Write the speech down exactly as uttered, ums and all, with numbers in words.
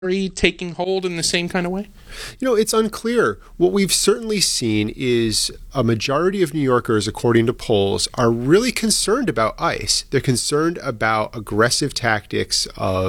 taking hold in the same kind of way? You know, it's unclear. What we've certainly seen is a majority of New Yorkers, according to polls, are really concerned about ICE. They're concerned about aggressive tactics of